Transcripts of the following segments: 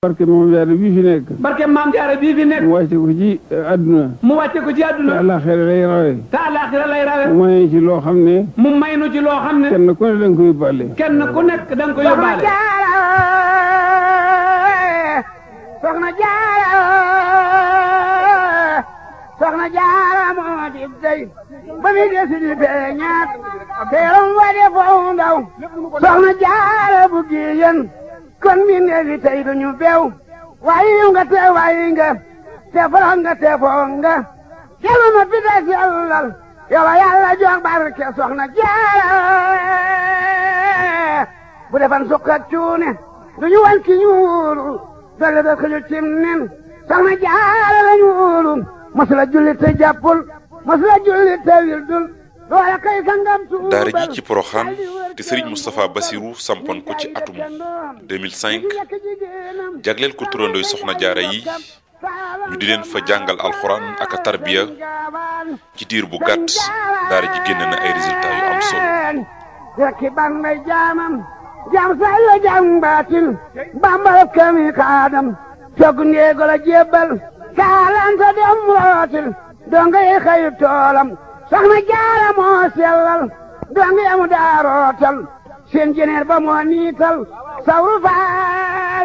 barke Maam Jaara bii fi nekk. barke Maam Jaara bii fi nekk. mu wàcce ko ci àdduna. mu wàcce ko ci àdduna. te àllaaxira lay rawe. te àllaaxira lay rawe. mu may ci loo xam ne. mu may nu ci loo xam ne. kenn ku ne da nga ko yóbbaale. kenn ku nekk da nga ko yóbbaale. Soxna Jaara Soxna Jaara moo di dey ba mi desi di feeñaat teeram wa de foo ndaw Soxna Jaara bu giyen kon mi neefi tey duñu beew waayi nga te waayi nga te forox nga te foo nga kelu ma fi des yàllal yow Yàlla jox barke Soxna Jaara bu defan sukk ak cuune duñu wan ki ñuulu dolle da ko cim nen Soxna Jaara la ñuulu masula julli te jàppul masula julli te wildul loola kay sangam suubal daara ji ci Porokhane te Serigne Moustapha Bassirou sampoon ko ci atum 2005 jagleel ko turandooy Soxna Jaara yi ñu di leen fa jàngal alxuraan ak tarbiya ci diir bu gàtt daara ji génn na ay résultats yu am solo. rekki ban may jaamam jaam say la jaam baatin bambal kami kaadam togg ndeego la jébbal kaalanta dem rootil donga yi xëyu toolam Soxna Jaara moo sellal donga yamu daa rootal seen jeneer ba moo niital sawru faal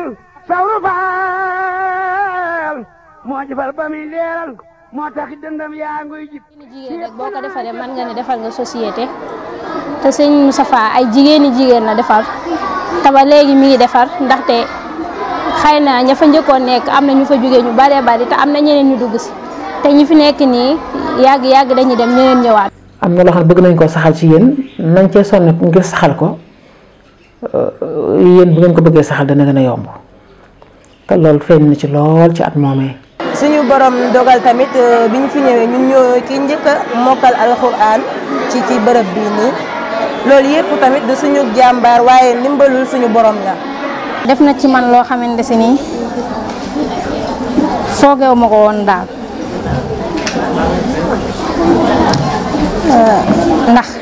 moo jëfal ba muy leeral moo tax dëndam yaa nguy jib jigéen rek boo ko defaree mën nga ne defal nga société te sëñ Moustapha ay jigéen la defar te ba léegi mi ngi defar ndaxte xëy na ña fa njëkkoon nekk am na ñu fa jógee ñu baree bari te am na ñeneen ñu dugg si te ñi fi nekk nii yàgg dañuy dem ñeneen ñëwaat. am na loo xam ne bëgg nañ koo saxal ci yéen nañ cee sonn ngir saxal ko yéen bu ngeen ko bëggee saxal dana gën a yomb te loolu feeñ na ci lool ci at moomee. suñu borom dogal tamit bi ñu fi ñëwee ñun ñoo ki njëkk a mokkal alxuraan ci bërëb bii nii loolu yëpp tamit du suñu jàmbaar waaye ndimbalul suñu borom la. def na ci man loo xamante si nii foogeewu ma ko woon daal ndax